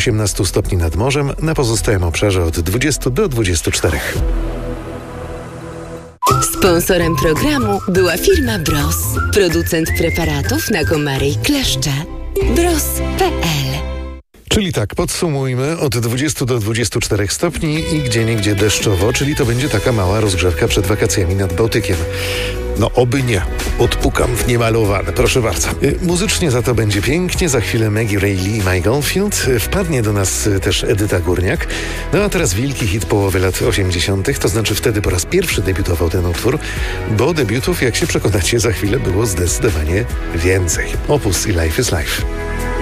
18 stopni nad morzem, na pozostałym obszarze od 20 do 24. Sponsorem programu była firma Bros, producent preparatów na komary i kleszcze. Bros.pl. Czyli tak, podsumujmy, od 20 do 24 stopni i gdzieniegdzie deszczowo, czyli to będzie taka mała rozgrzewka przed wakacjami nad Bałtykiem. No oby nie. Odpukam w niemalowane, proszę bardzo. Muzycznie za to będzie pięknie. Za chwilę Maggie Reilly i Mike Oldfield. Wpadnie do nas też Edyta Górniak. No a teraz wielki hit połowy lat 80., to znaczy wtedy po raz pierwszy debiutował ten utwór, bo debiutów, jak się przekonacie, za chwilę było zdecydowanie więcej. Opus i Life is Life.